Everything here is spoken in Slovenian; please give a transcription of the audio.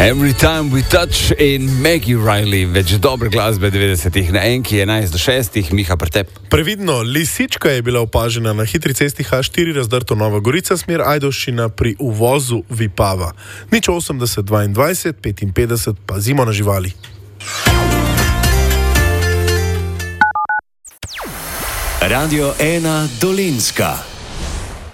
Every time we touch in Maggie Riley, več dobre glasbe 90-ih na enki, 11-6, Miha Pretep. Previdno, lisička je bila opažena na hitri cesti H4 razdrto Nova Gorica, smer Ajdovščina pri uvozu Vipava. 080 22 55, pazimo na živali. Radio 1 Dolenjska.